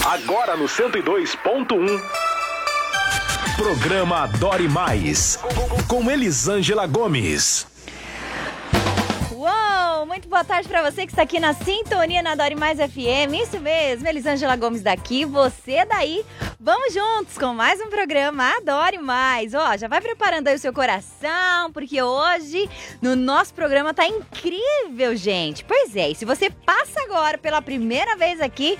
Agora no 102.1. Programa Adore Mais. Com Elisângela Gomes. Uou, muito boa tarde para você que está aqui na sintonia na Adore Mais FM. Isso mesmo, Elisângela Gomes daqui, você daí. Vamos juntos com mais um programa Adore Mais. Ó, já vai preparando aí o seu coração, porque hoje no nosso programa tá incrível, gente. Pois é, e se você passa agora pela primeira vez aqui,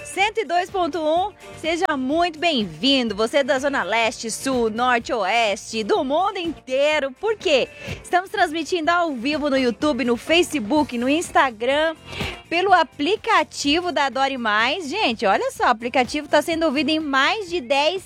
102.1, seja muito bem-vindo. Você da Zona Leste, Sul, Norte, Oeste, do mundo inteiro. Por quê? Estamos transmitindo ao vivo no YouTube, no Facebook, no Instagram, pelo aplicativo da Adore Mais. Gente, olha só, o aplicativo está sendo ouvido em mais de 10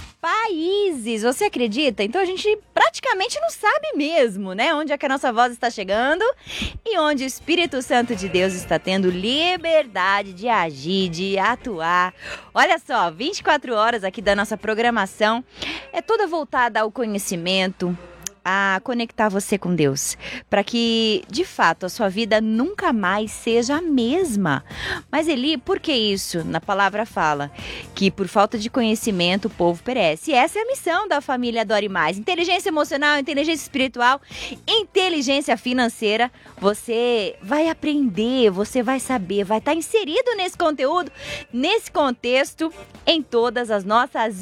países. Você acredita? Então a gente praticamente não sabe mesmo, né? Onde é que a nossa voz está chegando e onde o Espírito Santo de Deus está tendo liberdade de agir, de atuar. Olha só, 24 horas aqui da nossa programação é toda voltada ao conhecimento, a conectar você com Deus, para que, de fato, a sua vida nunca mais seja a mesma. Mas, Eli, por que isso? Na palavra fala que por falta de conhecimento o povo perece. E essa é a missão da família Adore Mais. Inteligência emocional, inteligência espiritual, inteligência financeira. Você vai aprender, você vai saber, vai estar inserido nesse conteúdo, nesse contexto, em todas as nossas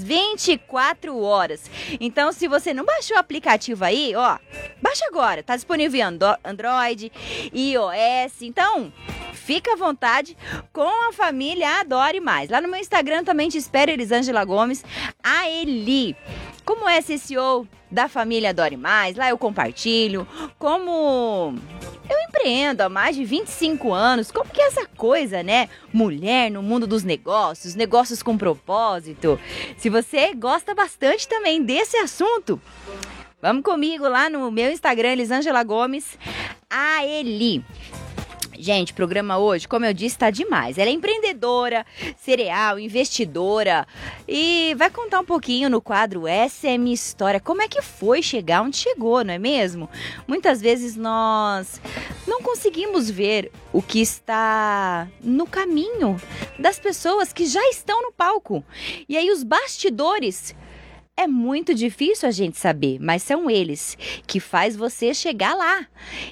24 horas. Então, se você não baixou o aplicativo aí, ó, baixa agora, tá disponível em Android, iOS, então fica à vontade com a família Adore Mais. Lá no meu Instagram também te espero, Elisângela Gomes, a Eli. Como é CCO da família Adore Mais, lá eu compartilho como eu empreendo há mais de 25 anos, como que é essa coisa, né? Mulher no mundo dos negócios, negócios com propósito. Se você gosta bastante também desse assunto, vamos comigo lá no meu Instagram, Elisângela Gomes, a Eli. Gente, o programa hoje, como eu disse, tá demais. Ela é empreendedora, cereal, investidora e vai contar um pouquinho no quadro Essa é Minha História. Como é que foi chegar onde chegou, não é mesmo? Muitas vezes nós não conseguimos ver o que está no caminho das pessoas que já estão no palco. E aí os bastidores, é muito difícil a gente saber, mas são eles que faz você chegar lá.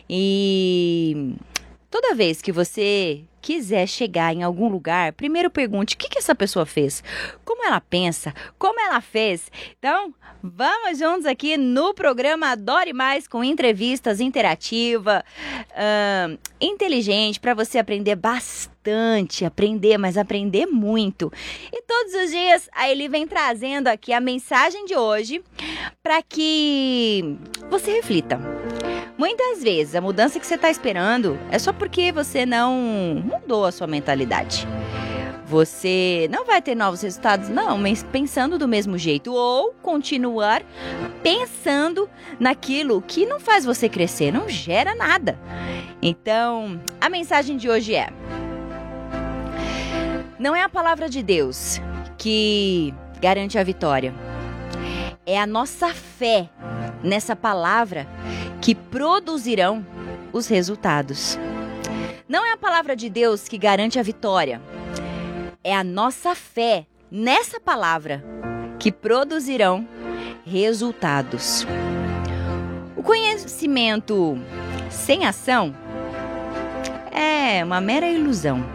E toda vez que você quiser chegar em algum lugar, primeiro pergunte o que essa pessoa fez, como ela pensa, como ela fez. Então, vamos juntos aqui no programa Adore Mais, com entrevistas interativa, inteligente, para você aprender bastante, aprender, mas aprender muito. E todos os dias a Eli vem trazendo aqui a mensagem de hoje para que você reflita. Muitas vezes a mudança que você está esperando é só porque você não mudou a sua mentalidade. Você não vai ter novos resultados, não, mas pensando do mesmo jeito. Ou continuar pensando naquilo que não faz você crescer, não gera nada. Então, a mensagem de hoje é: não é a palavra de Deus que garante a vitória. É a nossa fé nessa palavra que produzirão os resultados. Não é a palavra de Deus que garante a vitória. É a nossa fé nessa palavra que produzirão resultados. O conhecimento sem ação é uma mera ilusão.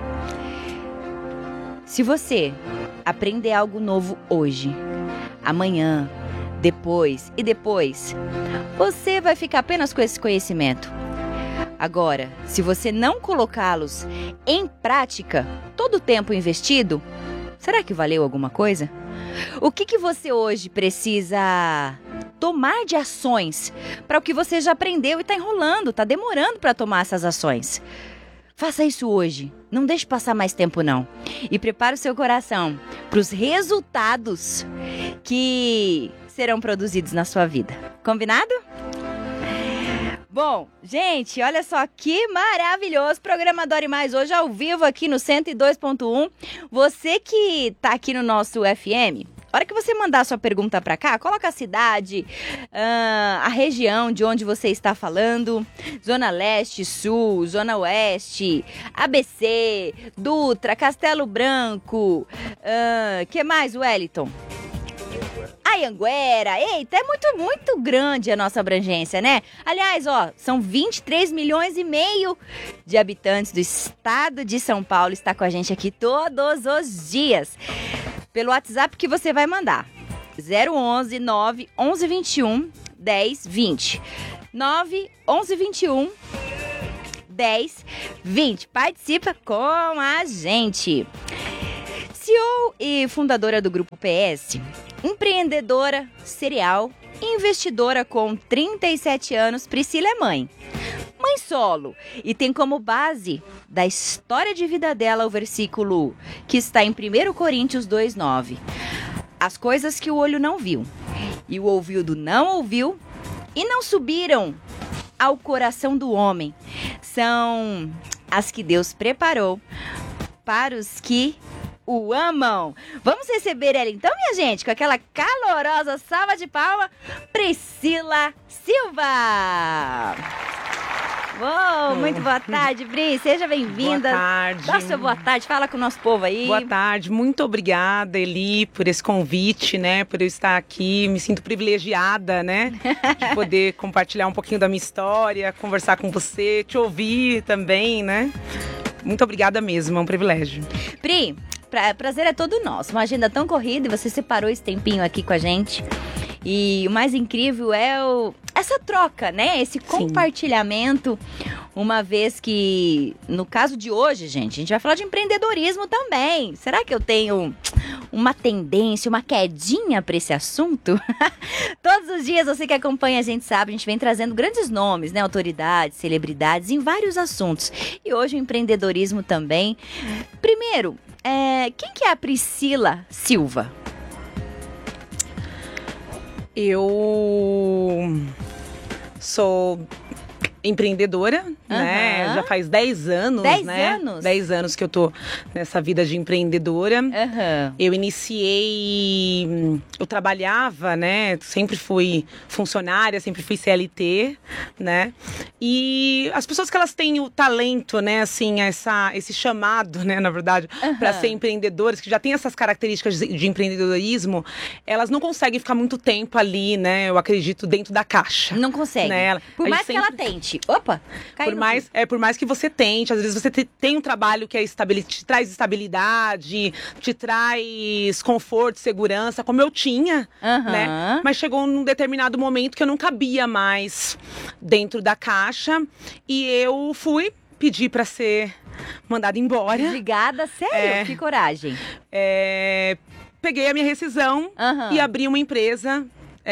Se você aprender algo novo hoje, amanhã, depois e depois, você vai ficar apenas com esse conhecimento. Agora, se você não colocá-los em prática, todo o tempo investido, será que valeu alguma coisa? O que você hoje precisa tomar de ações para o que você já aprendeu e está enrolando, está demorando para tomar essas ações? Faça isso hoje, não deixe passar mais tempo não. E prepare o seu coração para os resultados que serão produzidos na sua vida. Combinado? Bom, gente, olha só que maravilhoso, programa Adore Mais hoje ao vivo aqui no 102.1. Você que tá aqui no nosso FM, A hora que você mandar a sua pergunta pra cá, coloca a cidade, a região de onde você está falando, Zona Leste, Sul, Zona Oeste, ABC, Dutra, Castelo Branco, que mais, Wellington? Anhanguera. Eita, é muito grande a nossa abrangência, né? Aliás, ó, são 23 milhões e meio de habitantes do estado de São Paulo. Está com a gente aqui todos os dias. Pelo WhatsApp que você vai mandar. 011 911 21 10 20. 911 21 10 20. Participa com a gente. CEO e fundadora do Grupo PS, empreendedora serial, investidora com 37 anos, Priscila é mãe solo, e tem como base da história de vida dela o versículo que está em 1 Coríntios 2:9. As coisas que o olho não viu, e o ouvido não ouviu, e não subiram ao coração do homem, são as que Deus preparou para os que o amam. Vamos receber ela então, minha gente, com aquela calorosa salva de palmas, Priscila Silva. Uou, muito boa tarde, Pri. Seja bem-vinda. Boa tarde. Dá sua boa tarde, fala com o nosso povo aí. Boa tarde, muito obrigada, Eli, por esse convite, né, por eu estar aqui. Me sinto privilegiada, né, de poder compartilhar um pouquinho da minha história, conversar com você, te ouvir também, né. Muito obrigada mesmo, é um privilégio. Pri, prazer é todo nosso. Uma agenda tão corrida e você separou esse tempinho aqui com a gente. E o mais incrível é essa troca, né? Esse compartilhamento, uma vez que, no caso de hoje, gente, a gente vai falar de empreendedorismo também. Será que eu tenho uma tendência, uma quedinha para esse assunto? Todos os dias, você que acompanha a gente sabe, a gente vem trazendo grandes nomes, né? Autoridades, celebridades, em vários assuntos. E hoje o empreendedorismo também. Primeiro, quem que é a Priscila Silva? Eu sou empreendedora, né? Já faz 10 anos, 10 né? anos? 10 anos que eu tô nessa vida de empreendedora. Eu iniciei, eu trabalhava, né? Sempre fui funcionária, sempre fui CLT, né? E as pessoas que elas têm o talento, né? Assim, esse chamado, né? Na verdade, para ser empreendedoras, que já tem essas características de empreendedorismo, elas não conseguem ficar muito tempo ali, né? Eu acredito, dentro da caixa. Não consegue. Né? Por mais que ela tente. Opa! Por mais que você tente, às vezes você tem um trabalho que te traz estabilidade, te traz conforto, segurança, como eu tinha, né? Mas chegou num determinado momento que eu não cabia mais dentro da caixa e eu fui pedir para ser mandada embora. Obrigada, sério? Que coragem. Peguei a minha rescisão e abri uma empresa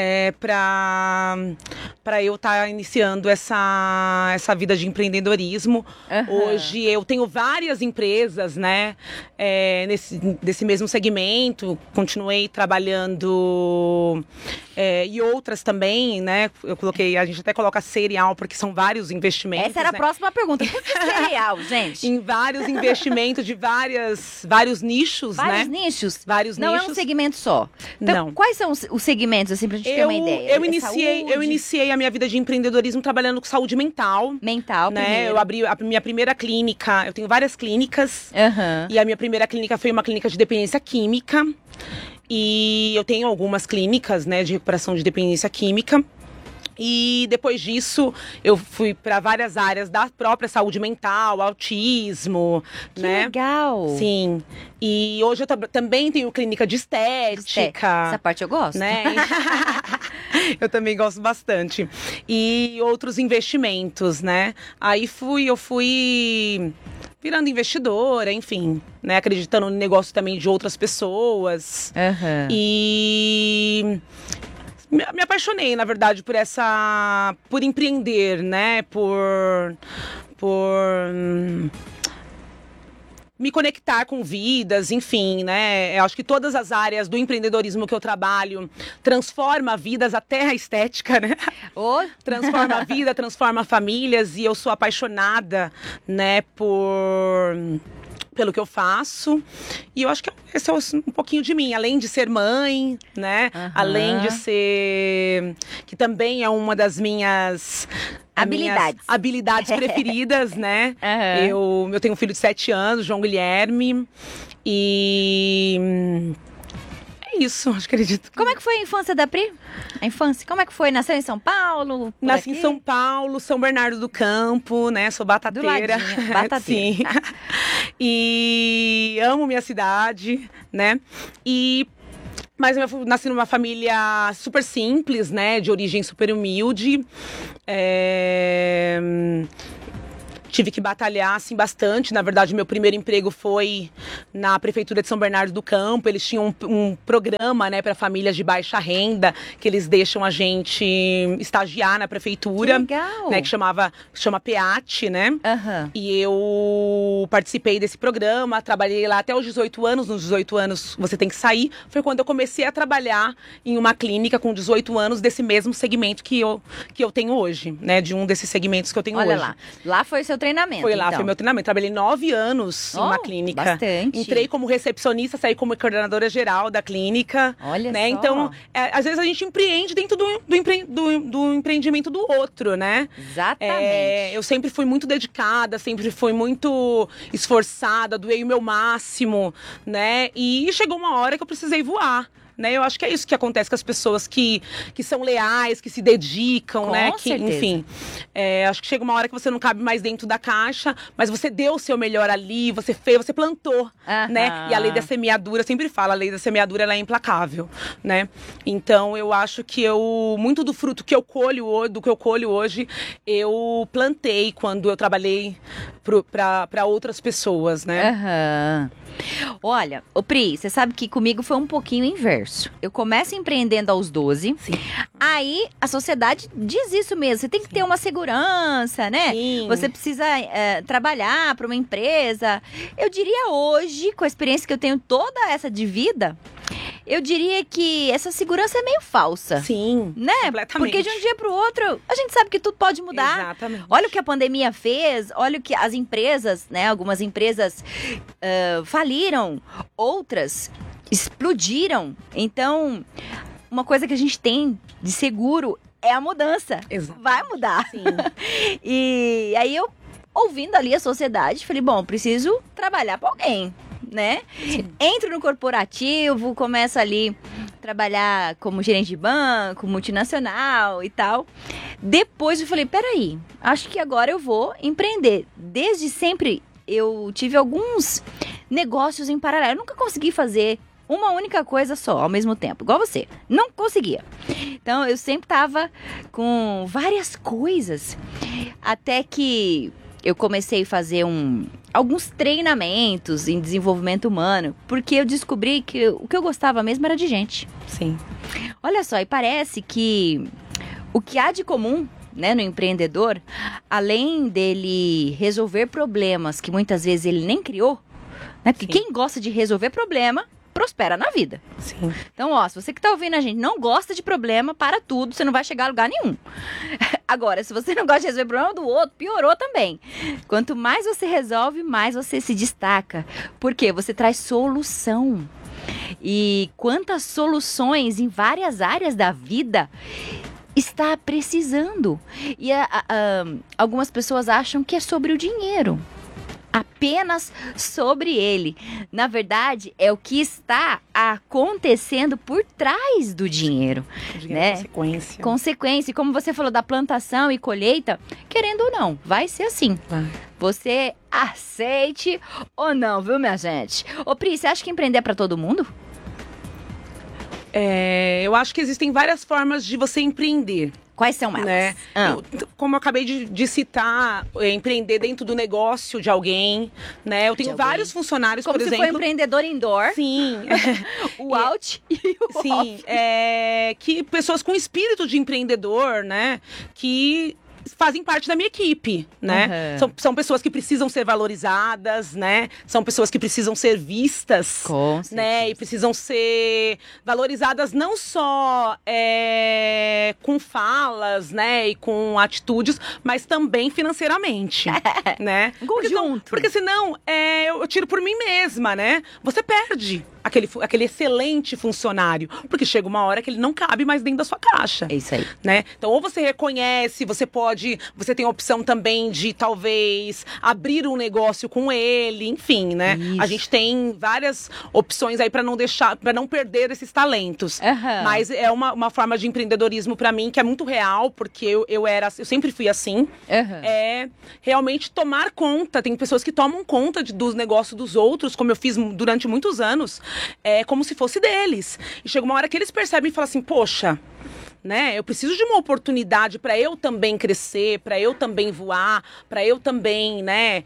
para eu estar iniciando essa vida de empreendedorismo. Hoje eu tenho várias empresas, né, desse mesmo segmento, continuei trabalhando e outras também, né, a gente até coloca serial, porque são vários investimentos. Essa era a próxima pergunta, por que serial, gente? Em vários investimentos de vários nichos, né? Vários nichos? Vários nichos. Não é um segmento só. Então, não. Quais são os segmentos, assim, pra gente ter uma ideia? Eu iniciei a minha vida de empreendedorismo trabalhando com saúde mental. Mental, né? primeiro. Eu abri a minha primeira clínica, eu tenho várias clínicas. E a minha primeira clínica foi uma clínica de dependência química. E eu tenho algumas clínicas, né, de recuperação de dependência química. E depois disso, eu fui para várias áreas da própria saúde mental, autismo, né? Legal! Sim. E hoje eu também tenho clínica de estética. Essa parte eu gosto. Né? Eu também gosto bastante. E outros investimentos, né? Aí eu fui virando investidora, enfim, né? Acreditando no negócio também de outras pessoas. E me apaixonei, na verdade, por empreender, né? Por me conectar com vidas, enfim, né? Eu acho que todas as áreas do empreendedorismo que eu trabalho transforma vidas, até a estética, né? Transforma a vida, transforma famílias, e eu sou apaixonada, né, por pelo que eu faço. E eu acho que esse é um pouquinho de mim. Além de ser mãe, né? Além de ser... Que também é uma das minhas... habilidades preferidas, né? Eu tenho um filho de 7 anos, João Guilherme. E... isso, acredito. Como é que foi a infância da Pri? A infância, como é que foi? Nasceu em São Paulo? Nasci em São Paulo, São Bernardo do Campo, né? Sou batateira. Do ladinho, batateira. Sim. E amo minha cidade, né? Mas eu nasci numa família super simples, né? De origem super humilde. Tive que batalhar, assim, bastante. Na verdade, meu primeiro emprego foi na Prefeitura de São Bernardo do Campo. Eles tinham um programa, né, para famílias de baixa renda, que eles deixam a gente estagiar na prefeitura. Que legal! Né, que chama PEAT, né? E eu participei desse programa, trabalhei lá até os 18 anos. Nos 18 anos, você tem que sair. Foi quando eu comecei a trabalhar em uma clínica com 18 anos, desse mesmo segmento que eu tenho hoje, né? De um desses segmentos que eu tenho hoje. Olha lá foi seu treinamento. Foi lá, então. Foi meu treinamento. Trabalhei 9 anos em uma clínica. Bastante. Entrei como recepcionista, saí como coordenadora geral da clínica. Olha né? só. Então, às vezes a gente empreende dentro do empreendimento do outro, né? Exatamente. Eu sempre fui muito dedicada, sempre fui muito esforçada, doei o meu máximo, né? E chegou uma hora que eu precisei voar. Né? Eu acho que é isso que acontece com as pessoas que são leais, que se dedicam, com né? certeza. Enfim, acho que chega uma hora que você não cabe mais dentro da caixa, mas você deu o seu melhor ali, você fez, você plantou, né? E a lei da semeadura, eu sempre falo, a lei da semeadura ela é implacável, né? Então eu acho que muito do fruto que eu colho, do que eu colho hoje, eu plantei quando eu trabalhei para outras pessoas, né? Olha, Pri, você sabe que comigo foi um pouquinho inverso. Eu começo empreendendo aos 12. Sim. Aí a sociedade diz isso mesmo. Você tem que ter uma segurança, né? Sim. Você precisa trabalhar para uma empresa. Eu diria hoje, com a experiência que eu tenho toda essa de vida, eu diria que essa segurança é meio falsa. Sim, né? completamente. Porque de um dia para o outro, a gente sabe que tudo pode mudar. Exatamente. Olha o que a pandemia fez, olha o que as empresas, né? Algumas empresas faliram, outras explodiram. Então, uma coisa que a gente tem de seguro é a mudança. Exato. Vai mudar. Sim. E aí eu, ouvindo ali a sociedade, falei, bom, preciso trabalhar para alguém, né? Sim. Entro no corporativo, começo ali a trabalhar como gerente de banco, multinacional e tal. Depois eu falei, peraí, acho que agora eu vou empreender. Desde sempre eu tive alguns negócios em paralelo. Eu nunca consegui fazer uma única coisa só ao mesmo tempo, igual você. Não conseguia. Então eu sempre tava com várias coisas. Até que eu comecei a fazer alguns treinamentos em desenvolvimento humano, porque eu descobri que o que eu gostava mesmo era de gente. Sim. Olha só, e parece que o que há de comum, né, no empreendedor, além dele resolver problemas que muitas vezes ele nem criou, né? Porque quem gosta de resolver problema prospera na vida. Sim. Então, ó, se você que tá ouvindo a gente não gosta de problema, para tudo, você não vai chegar a lugar nenhum. Agora, se você não gosta de resolver o problema do outro, piorou também. Quanto mais você resolve, mais você se destaca. Porque você traz solução. E quantas soluções em várias áreas da vida está precisando. E algumas pessoas acham que é sobre o dinheiro. Apenas sobre ele. Na verdade, é o que está acontecendo por trás do dinheiro. O dinheiro né? É consequência. Consequência. E como você falou da plantação e colheita, querendo ou não, vai ser assim. Vai. Você aceite ou não, viu, minha gente? Ô, Pri, você acha que empreender é pra todo mundo? Eu acho que existem várias formas de você empreender. Quais são elas? Né? Como eu acabei de citar, empreender dentro do negócio de alguém, né? Eu tenho vários funcionários, como por exemplo... Como se for empreendedor indoor. Sim. O out e o sim, off. que pessoas com espírito de empreendedor, né? Que fazem parte da minha equipe, né? São pessoas que precisam ser valorizadas, né? São pessoas que precisam ser vistas, né? E precisam ser valorizadas não só com falas, né? E com atitudes, mas também financeiramente, né? Porque senão eu tiro por mim mesma, né? Você perde aquele excelente funcionário, porque chega uma hora que ele não cabe mais dentro da sua caixa. É isso aí. Né? Então, ou você reconhece, você tem a opção também de, talvez, abrir um negócio com ele, enfim, né? Isso. A gente tem várias opções aí para não perder esses talentos. Mas é uma forma de empreendedorismo para mim que é muito real, porque eu sempre fui assim. É realmente tomar conta. Tem pessoas que tomam conta dos negócios dos outros, como eu fiz durante muitos anos, como se fosse deles. E chega uma hora que eles percebem e falam assim, poxa, né? Eu preciso de uma oportunidade para eu também crescer, para eu também voar, para eu também, né,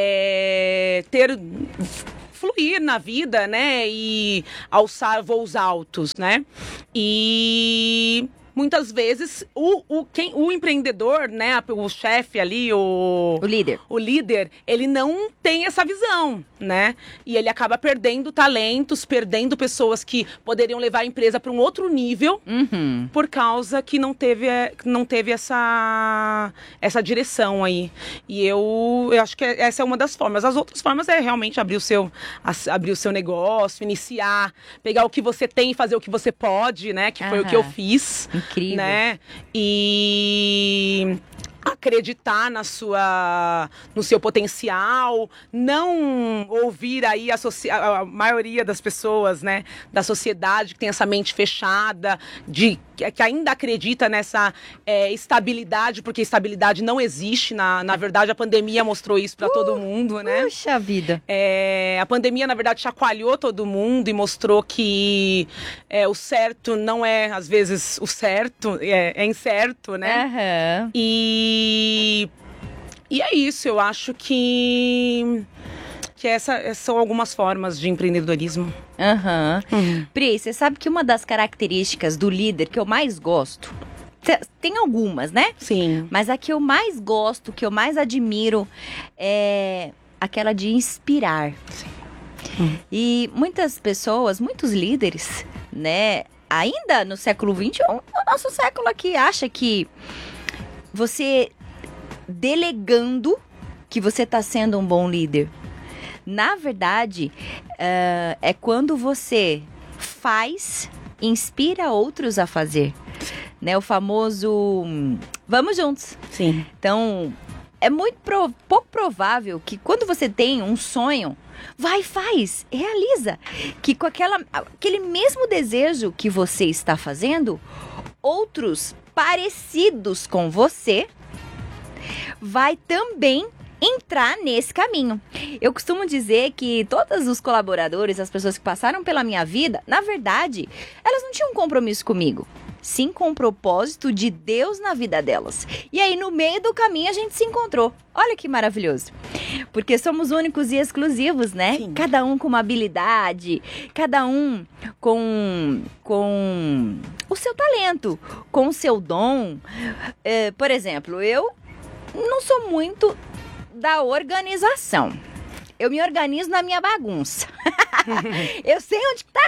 fluir na vida, né, e alçar voos altos, né? E muitas vezes o empreendedor, né, o chefe ali, o líder, ele não tem essa visão, né? E ele acaba perdendo talentos, perdendo pessoas que poderiam levar a empresa para um outro nível, por causa que não teve essa direção aí. E eu acho que essa é uma das formas. As outras formas é realmente abrir o seu negócio, iniciar, pegar o que você tem e fazer o que você pode, né? Que foi o que eu fiz. Incrível. Né? E acreditar no seu potencial, não ouvir aí a maioria das pessoas, né, da sociedade que tem essa mente fechada, que ainda acredita nessa estabilidade, porque estabilidade não existe. Na verdade, a pandemia mostrou isso para todo mundo, né? Puxa vida! A pandemia, na verdade, chacoalhou todo mundo e mostrou que o certo não é, às vezes, o certo, é incerto, né? E é isso, eu acho que essas são algumas formas de empreendedorismo. Pri, você sabe que uma das características do líder que eu mais gosto, tem algumas, né? Sim. Mas a que eu mais gosto, que eu mais admiro, é aquela de inspirar. Sim. E muitas pessoas, muitos líderes, né, ainda no século XXI, o nosso século aqui, acha que você delegando que você está sendo um bom líder. Na verdade, é quando você faz, inspira outros a fazer. Né? O famoso vamos juntos. Sim. Então, é muito pouco provável que quando você tem um sonho, vai, faz, realiza. Que com aquele mesmo desejo que você está fazendo, outros parecidos com você vai também entrar nesse caminho. Eu costumo dizer que todos os colaboradores, as pessoas que passaram pela minha vida, na verdade, elas não tinham um compromisso comigo, sim com o propósito de Deus na vida delas. E aí, no meio do caminho, a gente se encontrou. Olha que maravilhoso. Porque somos únicos e exclusivos, né? Sim. Cada um com uma habilidade, cada um com o seu talento, com o seu dom. Por exemplo, eu não sou muito da organização. Eu me organizo na minha bagunça. Eu sei onde tá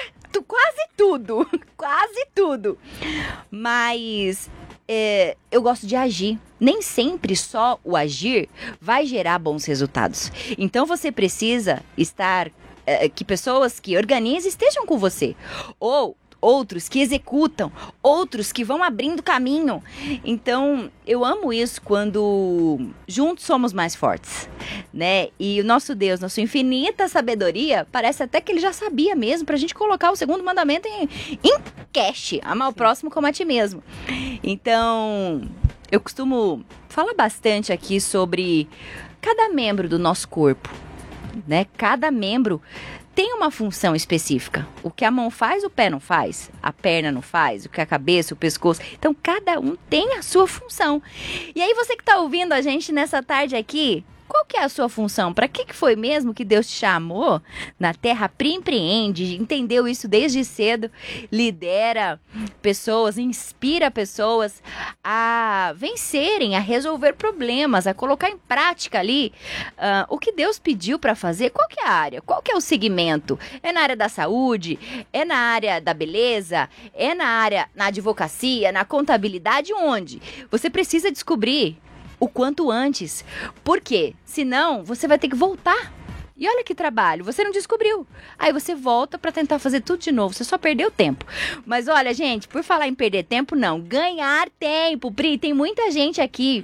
quase tudo. Mas eu gosto de agir. Nem sempre só o agir vai gerar bons resultados. Então você precisa estar, que pessoas que organizam estejam com você. Ou outros que executam, outros que vão abrindo caminho. Então, eu amo isso quando juntos somos mais fortes, né? E o nosso Deus, nossa infinita sabedoria, parece até que ele já sabia mesmo pra gente colocar o segundo mandamento em cash, amar o próximo como a ti mesmo. Então, eu costumo falar bastante aqui sobre cada membro do nosso corpo, né? Cada membro tem uma função específica. O que a mão faz, o pé não faz. A perna não faz. O que a cabeça, o pescoço. Então, cada um tem a sua função. E aí, você que está ouvindo a gente nessa tarde aqui, qual que é a sua função? Para que foi mesmo que Deus te chamou na Terra? Empreende, entendeu isso desde cedo, lidera pessoas, inspira pessoas a vencerem, a resolver problemas, a colocar em prática ali o que Deus pediu para fazer. Qual que é a área? Qual que é o segmento? É na área da saúde? É na área da beleza? É na advocacia, na contabilidade? Onde? Você precisa descobrir o quanto antes. Por quê? Senão, você vai ter que voltar. E olha que trabalho, você não descobriu. Aí você volta pra tentar fazer tudo de novo, você só perdeu tempo. Mas olha, gente, por falar em perder tempo, não. Ganhar tempo. Pri, tem muita gente aqui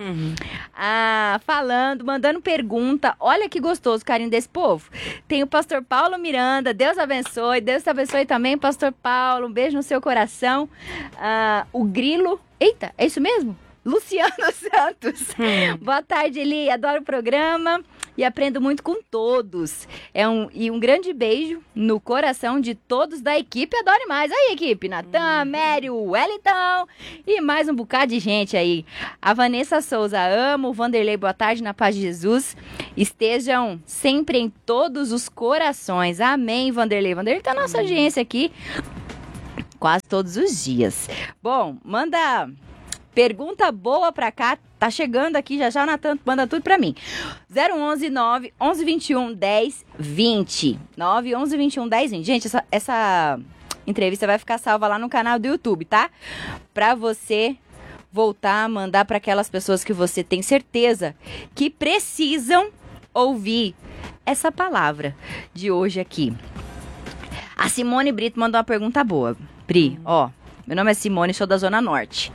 falando, mandando pergunta. Olha que gostoso o carinho desse povo. Tem o pastor Paulo Miranda, Deus abençoe. Deus te abençoe também, pastor Paulo. Um beijo no seu coração. O Grilo. Eita, é isso mesmo? Luciano Santos. Boa tarde, Eli. Adoro o programa e aprendo muito com todos. Um grande beijo no coração de todos da equipe Adore Mais. Aí, equipe, Natan, Mério, Wellington e mais um bocado de gente aí. A Vanessa Souza, amo. Vanderlei, boa tarde, na paz de Jesus. Estejam sempre em todos os corações. Amém, Vanderlei. Vanderlei tá na nossa audiência aqui quase todos os dias. Bom, manda pergunta boa pra cá. Tá chegando aqui já o Natan manda tudo pra mim. 011 9 11 21 10 20. 9 11 21 10 20. Gente, essa entrevista vai ficar salva lá no canal do YouTube, tá? Pra você voltar a mandar pra aquelas pessoas que você tem certeza que precisam ouvir essa palavra de hoje aqui. A Simone Brito mandou uma pergunta boa. Pri, ó, meu nome é Simone, sou da Zona Norte.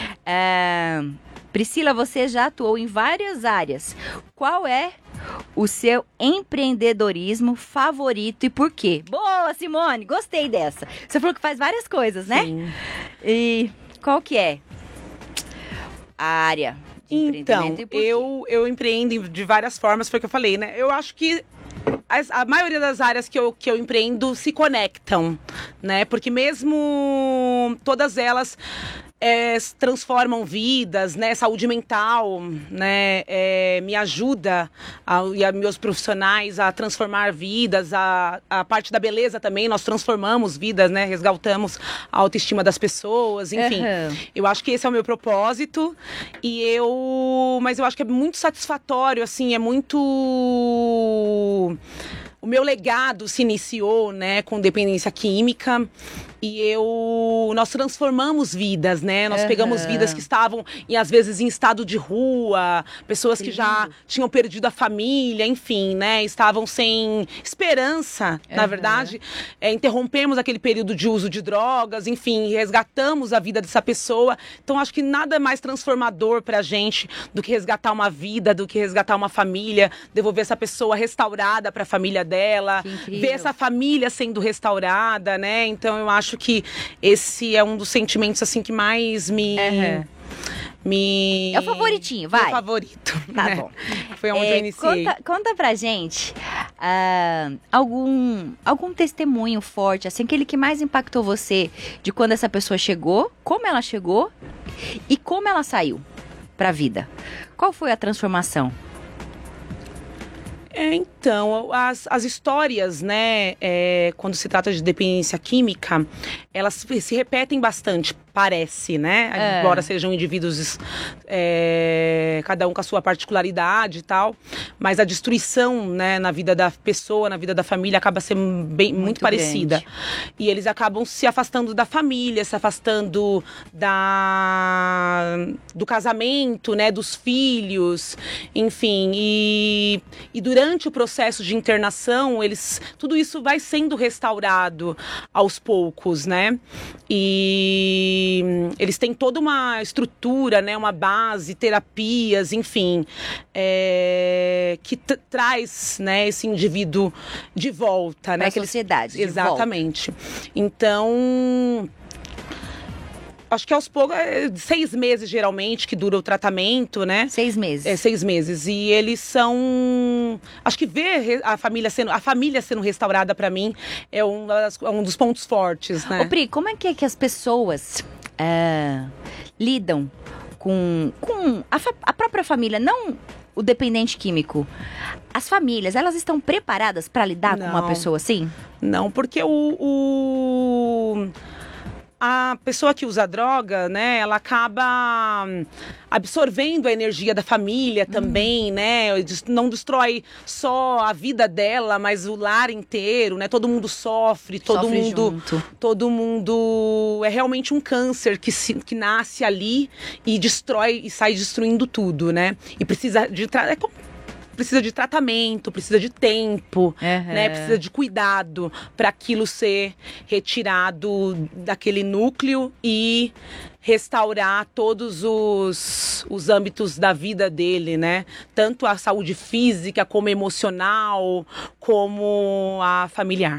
Priscila, você já atuou em várias áreas. Qual é o seu empreendedorismo favorito e por quê? Boa, Simone, gostei dessa. Você falou que faz várias coisas, né? Sim. E qual que é a área de empreendimento e por quê? Eu empreendo de várias formas, foi o que eu falei, né? Eu acho que a maioria das áreas que eu empreendo se conectam, né? Porque mesmo todas elas transformam vidas, né? Saúde mental, né? Me ajuda e a meus profissionais a transformar vidas, a parte da beleza também, nós transformamos vidas, né? Resgatamos a autoestima das pessoas, enfim. Eu acho que esse é o meu propósito mas eu acho que é muito satisfatório, assim, é muito... O meu legado se iniciou, né, com dependência química e nós transformamos vidas, né? Nós pegamos vidas que estavam, e às vezes, em estado de rua, pessoas que já tinham perdido a família, enfim, né? Estavam sem esperança, na verdade. Interrompemos aquele período de uso de drogas, enfim, resgatamos a vida dessa pessoa. Então, acho que nada mais transformador pra gente do que resgatar uma vida, do que resgatar uma família, devolver essa pessoa restaurada pra família dela, ver essa família sendo restaurada, né? Então eu acho que esse é um dos sentimentos assim que mais me É o favoritinho, vai. É o favorito. Tá bom. Foi onde eu iniciei. Conta pra gente algum testemunho forte, assim, aquele que mais impactou você de quando essa pessoa chegou, como ela chegou e como ela saiu pra vida. Qual foi a transformação? Então, as histórias, né, quando se trata de dependência química, elas se repetem bastante, parece, né? Embora sejam indivíduos, cada um com a sua particularidade e tal, mas a destruição, né, na vida da pessoa, na vida da família, acaba sendo muito parecida. Grande. E eles acabam se afastando da família, se afastando do casamento, né, dos filhos, enfim, e durante o processo de internação, tudo isso vai sendo restaurado aos poucos, né? E eles têm toda uma estrutura, né? Uma base, terapias, enfim, que traz, né, esse indivíduo de volta, né? Para a sociedade. Exatamente. Então, acho que aos poucos, 6 meses geralmente que dura o tratamento, né? 6 meses. 6 meses. E eles são... Acho que ver a família sendo restaurada pra mim é um dos pontos fortes, né? Ô Pri, como é que as pessoas lidam com a própria família? Não o dependente químico, as famílias, elas estão preparadas para lidar com uma pessoa assim? Não, porque a pessoa que usa droga, né, ela acaba absorvendo a energia da família também, né, não destrói só a vida dela, mas o lar inteiro, né, todo mundo sofre, todo mundo é realmente um câncer que nasce ali e destrói e sai destruindo tudo, né, e precisa de tratamento, precisa de tempo, né? Precisa de cuidado para aquilo ser retirado daquele núcleo e restaurar todos os âmbitos da vida dele, né? Tanto a saúde física, como emocional, como a familiar.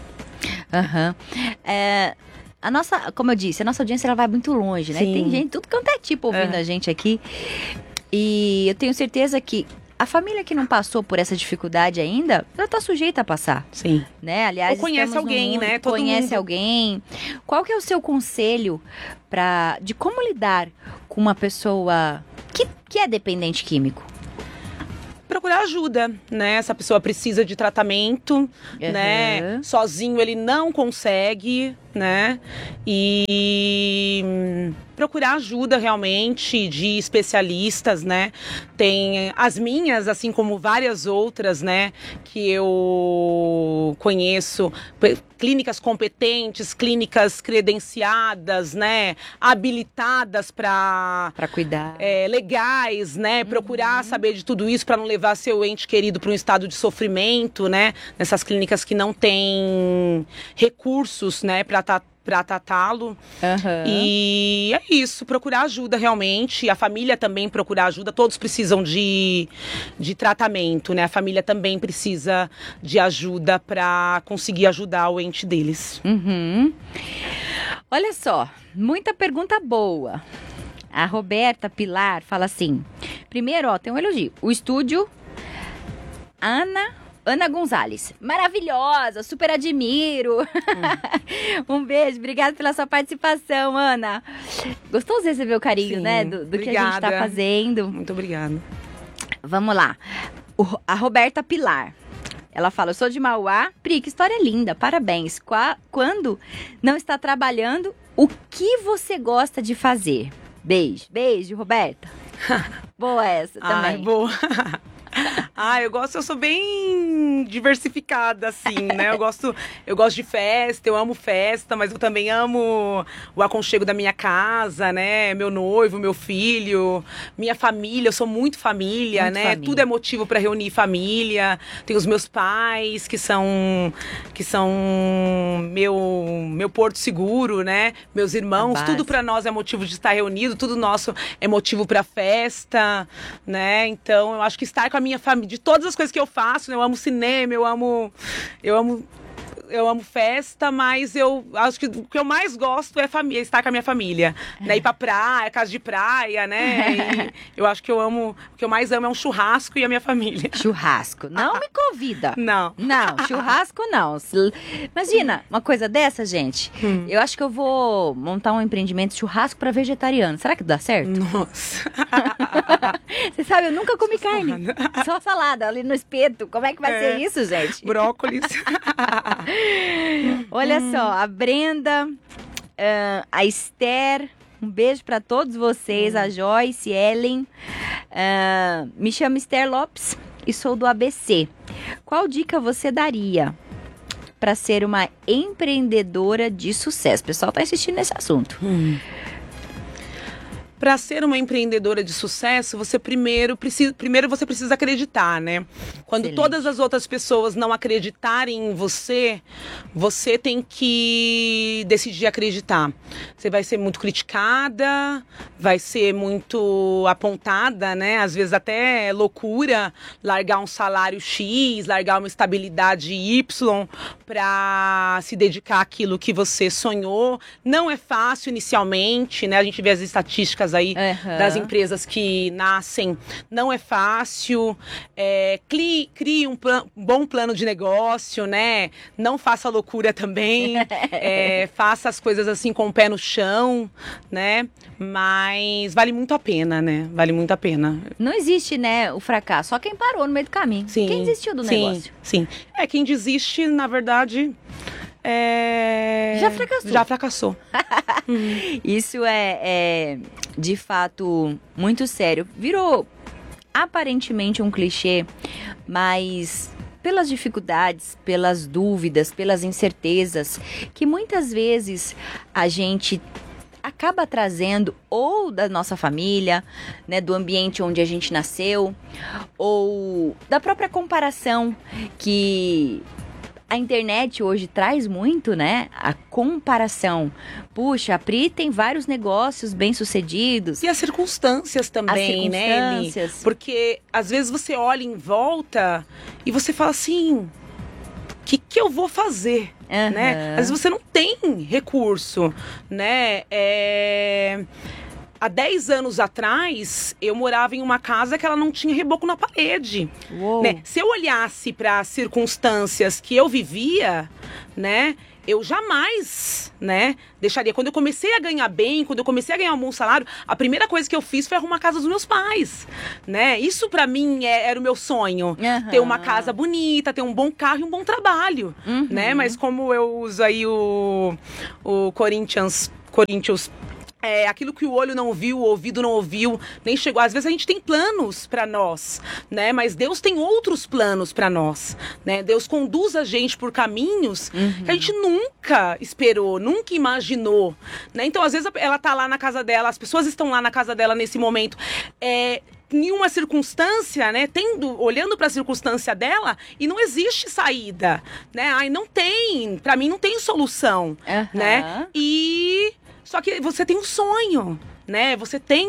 Como eu disse, a nossa audiência ela vai muito longe, né? Tem gente, tudo quanto é tipo ouvindo a gente aqui. E eu tenho certeza que a família que não passou por essa dificuldade ainda, ela tá sujeita a passar. Sim. Né? Aliás, ou conhece alguém, né? Conhece alguém. Qual que é o seu conselho de como lidar com uma pessoa que é dependente químico? Procurar ajuda, né? Essa pessoa precisa de tratamento, né? Sozinho ele não consegue, né? E procurar ajuda realmente de especialistas, né? Tem as minhas, assim como várias outras, né? Que eu conheço, clínicas competentes, clínicas credenciadas, né? Habilitadas para cuidar, legais, né? Procurar saber de tudo isso para não levar seu ente querido para um estado de sofrimento, né? Nessas clínicas que não têm recursos, né? Para tratá-lo. E é isso, procurar ajuda realmente, a família também procurar ajuda, todos precisam de tratamento, né? A família também precisa de ajuda para conseguir ajudar o ente deles. Olha só, muita pergunta boa. A Roberta Pilar fala assim, primeiro, tem um elogio, o estúdio Ana Gonzalez, maravilhosa, super admiro. Um beijo, obrigada pela sua participação, Ana. Gostoso receber o carinho, né, do que a gente tá fazendo. Muito obrigada. Vamos lá. A Roberta Pilar, ela fala, eu sou de Mauá. Pri, que história linda, parabéns. Quando não está trabalhando, o que você gosta de fazer? Beijo, beijo, Roberta. Boa essa também. Ai, boa. Eu sou bem diversificada, assim, né? Eu gosto de festa, eu amo festa, mas eu também amo o aconchego da minha casa, né? Meu noivo, meu filho, minha família, eu sou muito família, muito né? Família. Tudo é motivo para reunir família. Tem os meus pais, que são meu porto seguro, né? Meus irmãos, tudo para nós é motivo de estar reunido, tudo nosso é motivo para festa, né? Então, eu acho que estar com a minha família, de todas as coisas que eu faço, né? Eu amo cinema, eu amo festa, mas eu acho que o que eu mais gosto é estar com a minha família, né? Ir pra praia, casa de praia, né? E eu acho que o que eu mais amo é um churrasco e a minha família. Churrasco, não me convida. Não, churrasco não. Imagina, uma coisa dessa, gente. Eu acho que eu vou montar um empreendimento de churrasco pra vegetariano. Será que dá certo? Nossa. Você sabe, eu nunca comi carne. Só salada ali no espeto. Como é que vai ser isso, gente? Brócolis. Olha só, a Brenda, a Esther, um beijo para todos vocês, a Joyce, Ellen, me chamo Esther Lopes e sou do ABC. Qual dica você daria para ser uma empreendedora de sucesso? O pessoal tá insistindo nesse assunto. Para ser uma empreendedora de sucesso, você primeiro você precisa acreditar, né? Quando todas as outras pessoas não acreditarem em você, você tem que decidir acreditar. Você vai ser muito criticada, vai ser muito apontada, né? Às vezes até loucura largar um salário X, largar uma estabilidade Y para se dedicar àquilo que você sonhou. Não é fácil inicialmente, né? A gente vê as estatísticas características aí das empresas que nascem. Não é fácil. Crie um bom plano de negócio, né? Não faça loucura também. Faça as coisas assim com o pé no chão, né? Mas vale muito a pena, né? Vale muito a pena. Não existe, né, o fracasso. Só quem parou no meio do caminho. Sim, quem desistiu do negócio. Sim. Quem desiste, na verdade... Já fracassou. Já fracassou. Isso é, de fato, muito sério. Virou aparentemente um clichê, mas pelas dificuldades, pelas dúvidas, pelas incertezas, que muitas vezes a gente acaba trazendo ou da nossa família, né, do ambiente onde a gente nasceu, ou da própria comparação que a internet hoje traz muito, né? A comparação. Puxa, a Pri tem vários negócios bem-sucedidos. E as circunstâncias também, né, Eli? Porque às vezes você olha em volta e você fala assim, o que eu vou fazer? Né? Às vezes você não tem recurso, né? Há 10 anos atrás, eu morava em uma casa que ela não tinha reboco na parede. Né? Se eu olhasse para as circunstâncias que eu vivia, né, eu jamais, né, deixaria. Quando eu comecei a ganhar bem, quando eu comecei a ganhar um bom salário, a primeira coisa que eu fiz foi arrumar a casa dos meus pais, né? Isso para mim era o meu sonho. Ter uma casa bonita, ter um bom carro e um bom trabalho, né? Mas como eu uso aí o Corinthians, aquilo que o olho não viu, o ouvido não ouviu, nem chegou. Às vezes a gente tem planos para nós, né? Mas Deus tem outros planos para nós, né? Deus conduz a gente por caminhos que a gente nunca esperou, nunca imaginou, né? Então, às vezes ela tá lá na casa dela, as pessoas estão lá na casa dela nesse momento, em uma circunstância, né, olhando para a circunstância dela, e não existe saída, né? Não tem, para mim não tem solução, né? Só que você tem um sonho, né? Você tem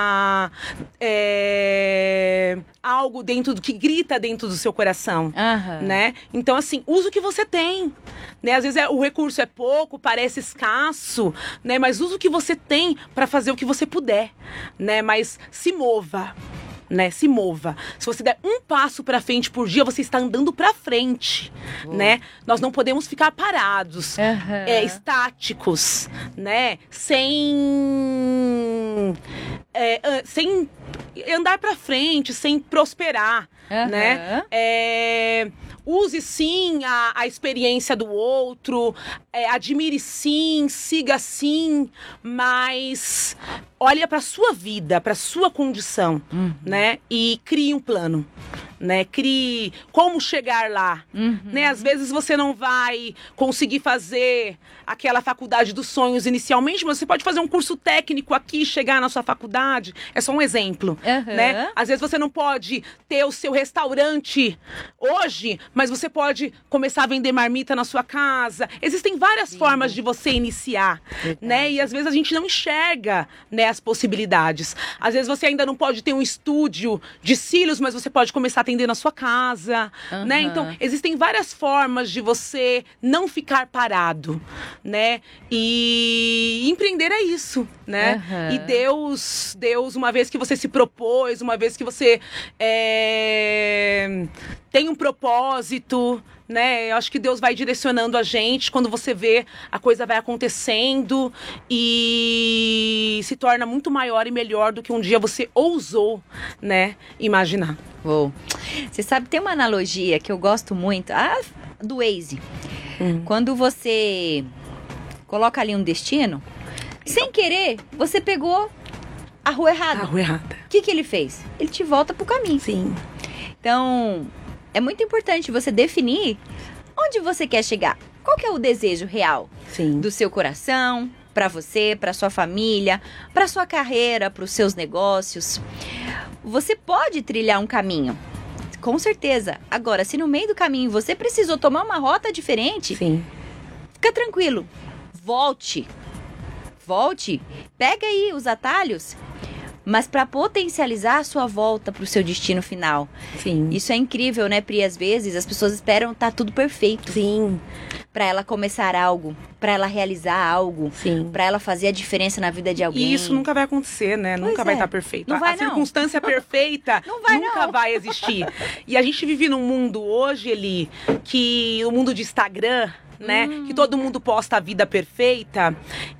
algo dentro que grita dentro do seu coração, né? Então, assim, usa o que você tem, né? Às vezes o recurso é pouco, parece escasso, né? Mas usa o que você tem para fazer o que você puder, né? Mas se mova. Né, se mova. Se você der um passo para frente por dia, você está andando para frente, né? Nós não podemos ficar parados, estáticos, né? Sem andar para frente, sem prosperar, né? Use sim a experiência do outro, admire sim, siga sim, mas olha para sua vida, para sua condição, né? E crie um plano, né? Crie como chegar lá, né? Às vezes você não vai conseguir fazer aquela faculdade dos sonhos inicialmente, mas você pode fazer um curso técnico aqui, chegar na sua faculdade. É só um exemplo, né? Às vezes você não pode ter o seu restaurante hoje, mas você pode começar a vender marmita na sua casa. Existem várias formas de você iniciar, né? E às vezes a gente não enxerga, né, as possibilidades. Às vezes você ainda não pode ter um estúdio de cílios, mas você pode começar a atender na sua casa, né? Então, existem várias formas de você não ficar parado, né? E empreender é isso, né? E Deus, uma vez que você se propôs, uma vez que você tem um propósito, né? Eu acho que Deus vai direcionando a gente. Quando você vê, a coisa vai acontecendo e se torna muito maior e melhor do que um dia você ousou, né, imaginar. Você sabe, tem uma analogia que eu gosto muito, do Waze. Quando você coloca ali um destino, sem querer, você pegou a rua errada. O que ele fez? Ele te volta pro caminho. Sim. Então, é muito importante você definir onde você quer chegar. Qual que é o desejo real do seu coração, para você, para sua família, para sua carreira, para os seus negócios. Você pode trilhar um caminho, com certeza. Agora, se no meio do caminho você precisou tomar uma rota diferente, fica tranquilo. Volte, pega aí os atalhos, mas para potencializar a sua volta para o seu destino final. Sim. Isso é incrível, né, Pri? Às vezes as pessoas esperam estar tudo perfeito. Sim. Para ela começar algo, para ela realizar algo, para ela fazer a diferença na vida de alguém. E isso nunca vai acontecer, né? Pois nunca vai estar perfeito. Não vai, a circunstância perfeita nunca vai existir. E a gente vive num mundo hoje, Eli, que o mundo de Instagram, né? Que todo mundo posta a vida perfeita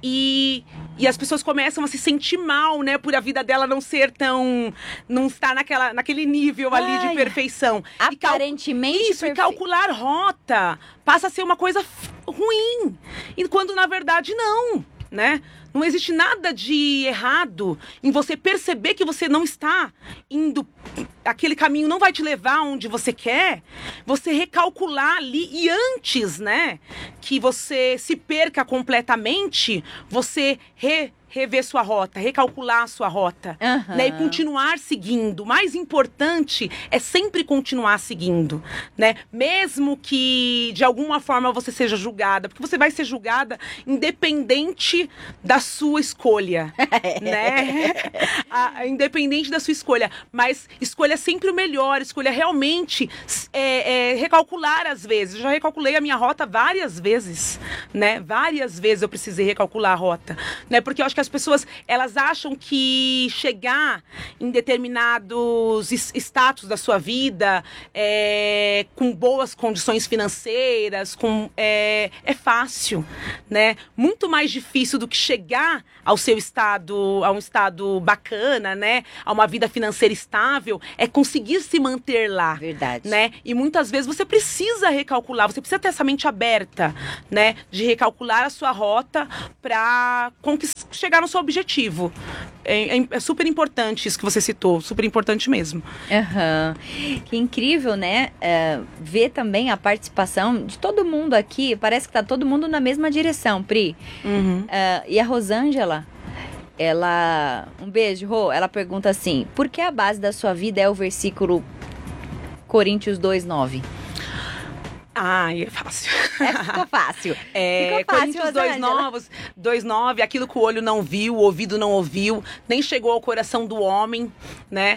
e as pessoas começam a se sentir mal, né? Por a vida dela não ser tão... Não estar naquele nível ali de perfeição. Aparentemente Isso, e calcular rota passa a ser uma coisa ruim. E quando, na verdade, não, né? Não existe nada de errado em você perceber que você não está indo... Aquele caminho não vai te levar onde você quer. Você recalcular ali e antes, né? Que você se perca completamente, você rever sua rota, recalcular a sua rota, né? E continuar seguindo. O mais importante é sempre continuar seguindo, né? Mesmo que de alguma forma você seja julgada, porque você vai ser julgada independente da sua escolha, né? Independente da sua escolha, mas escolha sempre o melhor, escolha realmente recalcular às vezes. Eu já recalculei a minha rota várias vezes, né? Várias vezes eu precisei recalcular a rota, né? Porque eu acho que as pessoas, elas acham que chegar em determinados status da sua vida, com boas condições financeiras, é fácil, né? Muito mais difícil do que chegar ao seu estado, a um estado bacana, né? A uma vida financeira estável, é conseguir se manter lá. Verdade. Né? E muitas vezes você precisa recalcular, você precisa ter essa mente aberta, né? De recalcular a sua rota para chegar no seu objetivo. É super importante isso que você citou, super importante mesmo. Que incrível, né? Ver também a participação de todo mundo aqui, parece que tá todo mundo na mesma direção, Pri. E a Rosângela, ela... Um beijo, Rô. Ela pergunta assim, por que a base da sua vida é o versículo Coríntios 2:9? É fácil. Ficou fácil. Ficou fácil, Coríntios 2:9, aquilo que o olho não viu, o ouvido não ouviu, nem chegou ao coração do homem, né?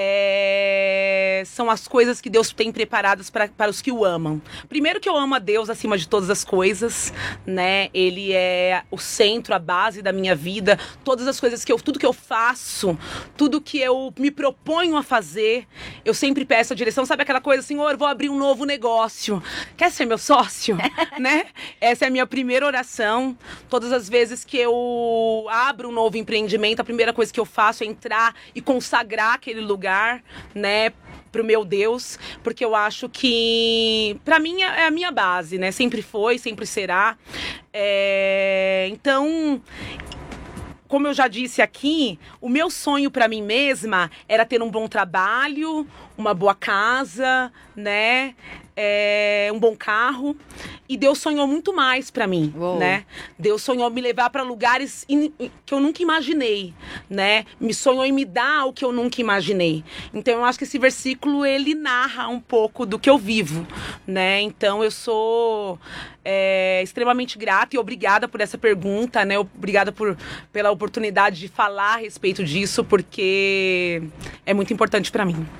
São as coisas que Deus tem preparadas para os que o amam. Primeiro que eu amo a Deus acima de todas as coisas, né? Ele é o centro, a base da minha vida. Todas as coisas tudo que eu faço, tudo que eu me proponho a fazer, eu sempre peço a direção. Sabe aquela coisa, Senhor, vou abrir um novo negócio. Quer ser meu sócio? Né? Essa é a minha primeira oração. Todas as vezes que eu abro um novo empreendimento, a primeira coisa que eu faço é entrar e consagrar aquele lugar, né? Pro meu Deus, porque eu acho que pra mim é a minha base, né? Sempre foi, sempre será. Então, como eu já disse aqui, o meu sonho pra mim mesma era ter um bom trabalho, uma boa casa, né? Um bom carro. E Deus sonhou muito mais pra mim, né? Deus sonhou me levar pra lugares que eu nunca imaginei, né? Me sonhou em me dar o que eu nunca imaginei. Então eu acho que esse versículo, ele narra um pouco do que eu vivo, né? Então eu sou extremamente grata e obrigada por essa pergunta, né? Obrigada pela oportunidade de falar a respeito disso, porque é muito importante pra mim.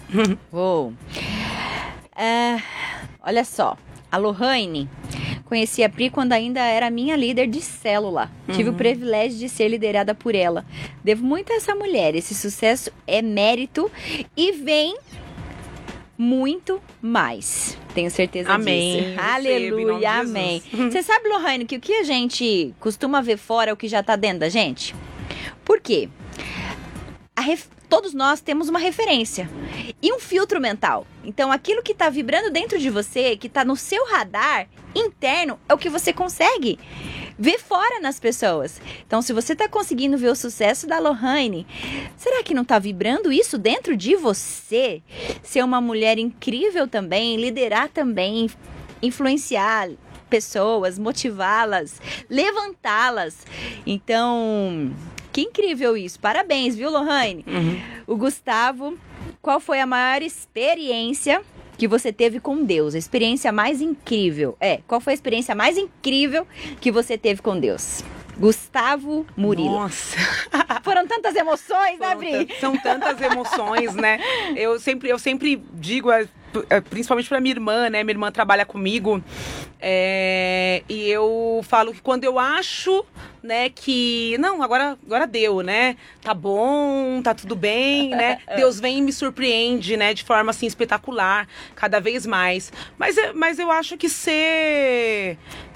Olha só, a Lohane, conheci a Pri quando ainda era minha líder de célula. Tive o privilégio de ser liderada por ela. Devo muito a essa mulher. Esse sucesso é mérito e vem muito mais. Tenho certeza amém. disso. Aleluia, amém. Você sabe, Lohane, que o que a gente costuma ver fora é o que já tá dentro da gente? Por quê? Todos nós temos uma referência e um filtro mental. Então, aquilo que está vibrando dentro de você, que está no seu radar interno, é o que você consegue ver fora nas pessoas. Então, se você está conseguindo ver o sucesso da Lohane, será que não está vibrando isso dentro de você? Ser uma mulher incrível também, liderar também, influenciar pessoas, motivá-las, levantá-las. Então... Que incrível isso. Parabéns, viu, Lohane? O Gustavo, qual foi a maior experiência que você teve com Deus? A experiência mais incrível. Qual foi a experiência mais incrível que você teve com Deus? Gustavo Murilo. Nossa! Foram tantas emoções, né, Bri? São tantas emoções, né? Eu sempre digo, principalmente pra minha irmã, né? Minha irmã trabalha comigo. E eu falo que quando eu acho, né, que não, agora deu, né? Tá bom, tá tudo bem, né? Deus vem e me surpreende, né? De forma, assim, espetacular, cada vez mais. Mas eu acho que ser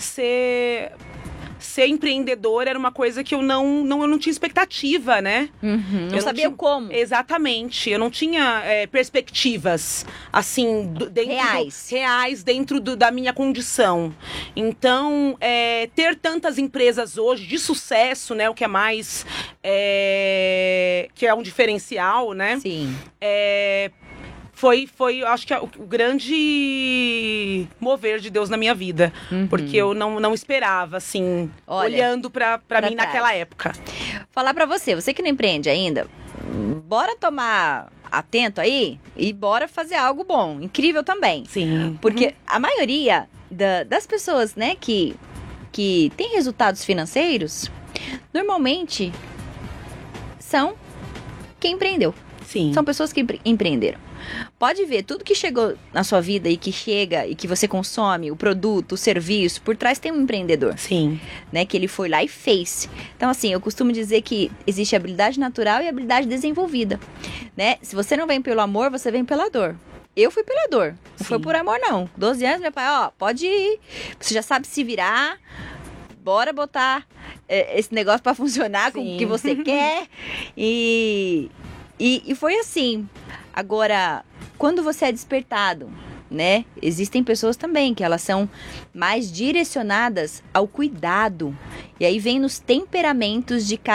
empreendedor era uma coisa que eu não tinha expectativa, né? Uhum, não Eu sabia como. Exatamente. Eu não tinha perspectivas, assim, reais dentro da minha condição. Então, ter tantas empresas hoje de sucesso, né? O que é mais... que é um diferencial, né? Sim. Foi, acho que o grande mover de Deus na minha vida. Uhum. Porque eu não esperava, assim, olhando pra mim naquela época. Falar pra você que não empreende ainda, bora tomar atento aí e bora fazer algo bom, incrível também. Sim. Porque a maioria das pessoas, né, que tem resultados financeiros, normalmente são quem empreendeu. Sim. São pessoas que empreenderam. Pode ver, tudo que chegou na sua vida e que chega e que você consome, o produto, o serviço, por trás tem um empreendedor. Sim. Né, que ele foi lá e fez. Então, assim, eu costumo dizer que existe habilidade natural e habilidade desenvolvida. Né? Se você não vem pelo amor, você vem pela dor. Eu fui pela dor, não foi por amor, não. 12 anos, meu pai, pode ir. Você já sabe se virar. Bora botar esse negócio pra funcionar com o que você quer. E foi assim. Agora, quando você é despertado, né? Existem pessoas também que elas são mais direcionadas ao cuidado. E aí vem nos temperamentos de cada